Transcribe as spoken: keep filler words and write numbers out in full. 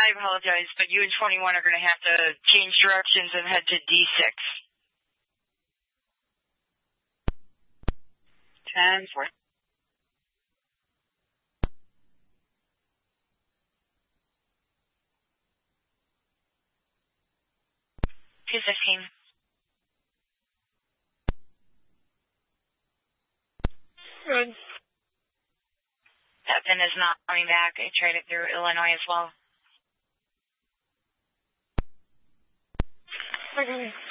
I apologize, but you and twenty-one are going to have to change directions and head to D six. ten four. two fifteen. Good. That pin is not coming back. I tried it through Illinois as well. Okay.